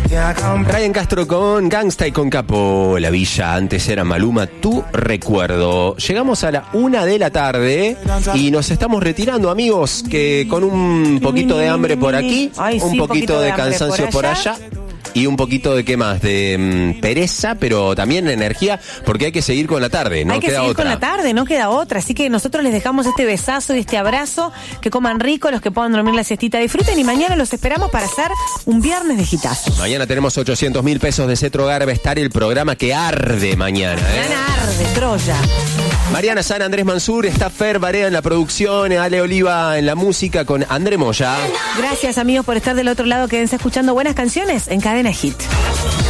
Ryan Castro con Gangsta y con Capo La Villa. Antes era Maluma, Tu Recuerdo. Llegamos a la 1 de la tarde y nos estamos retirando, amigos, que con un poquito de hambre por aquí, un poquito de cansancio por allá. Y un poquito de, ¿qué más? De pereza, pero también de energía, porque hay que seguir con la tarde, no queda otra. Hay que seguir con la tarde, no queda otra. Así que nosotros les dejamos este besazo y este abrazo. Que coman rico, los que puedan dormir la siestita, disfruten. Y mañana los esperamos para hacer un viernes de gitazos. Mañana tenemos 800.000 pesos de Cetro Garba, estar el programa que arde mañana. Mañana arde, Troya. Mariana San, Andrés Mansur, está Fer Barea en la producción, Ale Oliva en la música con André Moya. Gracias, amigos, por estar del otro lado. Quédense escuchando buenas canciones en Cadena Hit.